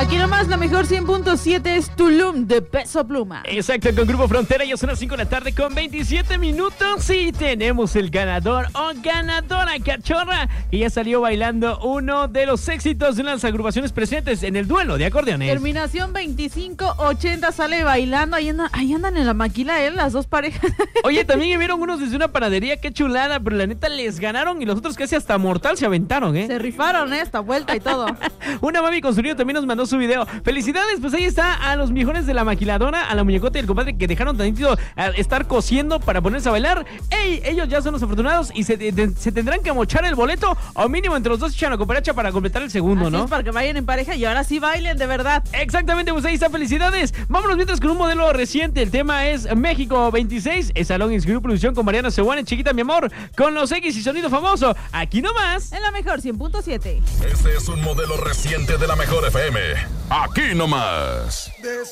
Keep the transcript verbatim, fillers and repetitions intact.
Aquí nomás la mejor cien punto siete es Tulum de Peso Pluma. Exacto, con Grupo Frontera. Ya son las cinco de la tarde con veintisiete minutos y tenemos el ganador o ganadora cachorra que ya salió bailando uno de los éxitos de las agrupaciones presentes en el duelo de acordeones. Terminación veinticinco ochenta sale bailando. Ahí andan, ahí andan en la maquila, ¿eh? Las dos parejas. Oye, también vieron unos desde una panadería, qué chulada, pero la neta les ganaron y los otros casi hasta mortal se aventaron, ¿eh? Se rifaron, ¿eh? Esta vuelta y todo. Una mami con su niño también nos mandó su video. Felicidades, pues ahí está a los mejores de la maquiladora, a la muñecota y el compadre que dejaron tantito a estar cosiendo para ponerse a bailar. ¡Ey! Ellos ya son los afortunados y se, de, se tendrán que mochar el boleto o mínimo entre los dos echan la cooperacha para completar el segundo, Así ¿no? es, para que vayan en pareja y ahora sí bailen de verdad. Exactamente, pues ahí está, felicidades. Vámonos mientras con un modelo reciente. El tema es México veintiséis. Es Salón Inscribió Producción con Mariana Seguane, Chiquita mi amor, con los X y sonido famoso. Aquí nomás. En la mejor cien punto siete. Este es un modelo reciente de la mejor F M. Aquí nomás.